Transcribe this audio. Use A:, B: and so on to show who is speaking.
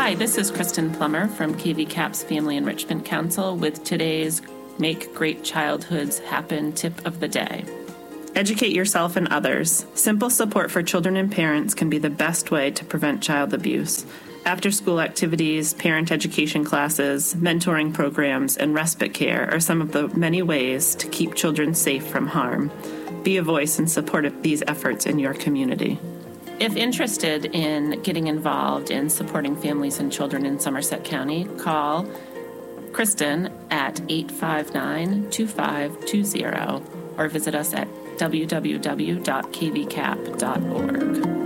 A: Hi, this is Kristen Plummer from KVCAP's Family Enrichment Council with today's Make Great Childhoods Happen tip of the day.
B: Educate yourself and others. Simple support for children and parents can be the best way to prevent child abuse. After-school activities, parent education classes, mentoring programs, and respite care are some of the many ways to keep children safe from harm. Be a voice in support of these efforts in your community.
A: If interested in getting involved in supporting families and children in Somerset County, call Kristen at 859-2520 or visit us at www.kvcap.org.